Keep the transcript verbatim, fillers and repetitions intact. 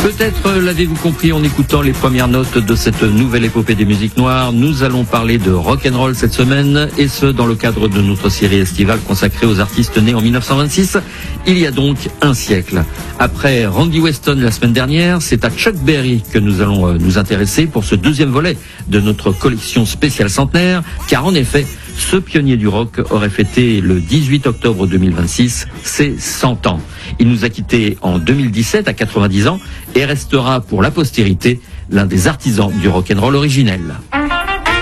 Peut-être l'avez-vous compris en écoutant les premières notes de cette nouvelle épopée des musiques noires. Nous allons parler de rock'n'roll cette semaine, et ce dans le cadre de notre série estivale consacrée aux artistes nés en mille neuf cent vingt-six, il y a donc un siècle. Après Randy Weston la semaine dernière, c'est à Chuck Berry que nous allons nous intéresser pour ce deuxième volet de notre collection spéciale centenaire, car en effet, ce pionnier du rock aurait fêté le dix-huit octobre deux mille vingt-six ses cent ans. Il nous a quittés en deux mille dix-sept à quatre-vingt-dix ans et restera pour la postérité l'un des artisans du rock'n'roll originel.